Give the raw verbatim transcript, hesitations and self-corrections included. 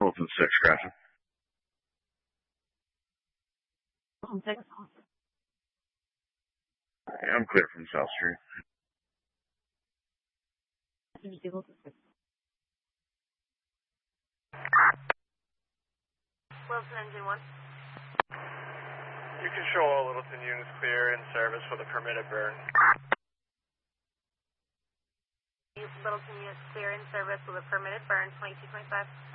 Wilson six, scratching. Wilson six. Yeah, I'm clear from South Street. Wilson six. Wilson engine one. You can show all Littleton units clear in service with a permitted burn. Littleton units clear in service with a permitted burn, twenty-two twenty-five.